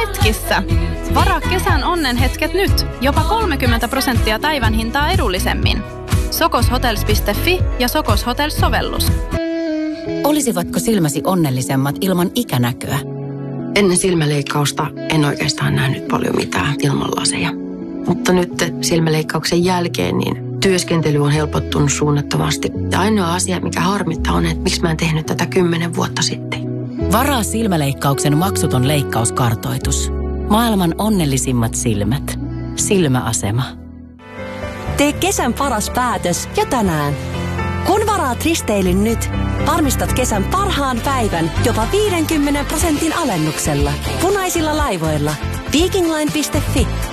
hetkissä. Varaa kesän onnenhetket nyt. Jopa 30% päivän hintaa edullisemmin. Sokoshotels.fi ja Sokos Hotels-sovellus. Olisivatko silmäsi onnellisemmat ilman ikänäköä? Ennen silmäleikkausta en oikeastaan nähnyt paljon mitään ilman laseja. Mutta nyt silmäleikkauksen jälkeen niin työskentely on helpottunut suunnattomasti. Ja ainoa asia, mikä harmittaa, on, että miksi mä en tehnyt tätä 10 vuotta sitten. Varaa silmäleikkauksen maksuton leikkauskartoitus. Maailman onnellisimmat silmät. Silmäasema. Tee kesän paras päätös jo tänään. Kun varaat risteilyn nyt, varmistat kesän parhaan päivän jopa 50% alennuksella. Punaisilla laivoilla. Vikingline.fi